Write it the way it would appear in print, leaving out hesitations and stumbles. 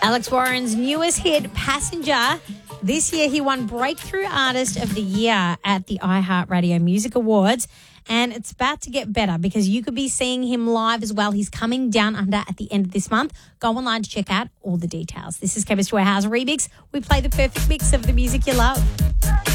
Alex Warren's newest hit, Passenger. This year, he won Breakthrough Artist of the Year at the iHeartRadio Music Awards. And it's about to get better because you could be seeing him live as well. He's coming down under at the end of this month. Go online to check out all the details. This is Chemist Warehouse Remix. We play the perfect mix of the music you love.